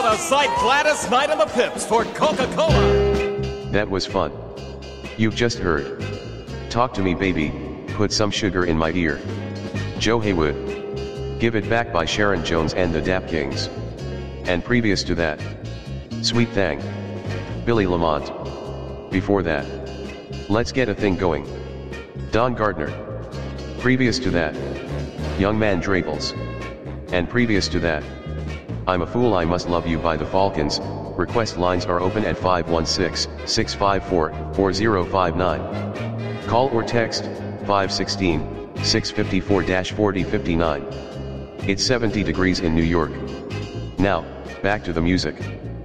Out of sight, Gladys Knight and the Pips for Coca-Cola. That was fun. You've just heard Talk to Me Baby, Put Some Sugar in My Ear. Joe Haywood. Give It Back by Sharon Jones and the Dap Kings. And previous to that, Sweet Thing, Billy Lamont. Before that, Let's Get a Thing Going, Don Gardner. Previous to that, Young Man Drabbles. And previous to that, I'm a Fool I Must Love You by the Falcons. Request lines are open at 516-654-4059. Call or text 516-654-4059. It's 70 degrees in New York. Now, back to the music.